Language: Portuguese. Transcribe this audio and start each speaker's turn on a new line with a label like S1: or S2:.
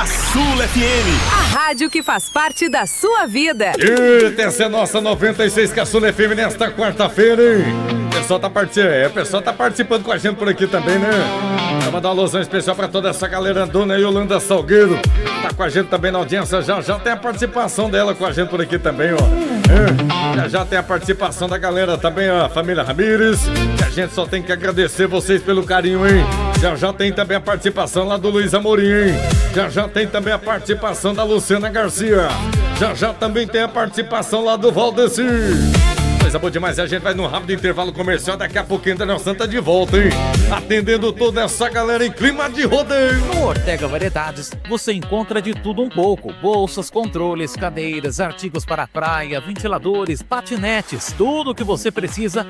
S1: da Sul FM.
S2: A rádio que faz parte da sua vida.
S3: Eita, essa é a nossa 96 Caçula FM nesta quarta-feira, hein? O pessoal tá participando com a gente por aqui também, né? Vou mandar uma alusão especial pra toda essa galera. Dona Yolanda Salgueiro tá com a gente também na audiência. Já tem a participação dela com a gente por aqui também, ó. Já tem a participação da galera também, ó. Família Ramires, que a gente só tem que agradecer vocês pelo carinho, hein? Já tem também a participação lá do Luiz Amorim, hein? Já tem também a participação da Luciana Garcia. Já também tem a participação lá do Valdeci. Coisa boa demais, a gente vai num rápido intervalo comercial. Daqui a pouquinho a Daniel Santa de volta, hein? Atendendo toda essa galera em clima de rodeio.
S4: No Ortega Variedades, você encontra de tudo um pouco. Bolsas, controles, cadeiras, artigos para a praia, ventiladores, patinetes. Tudo o que você precisa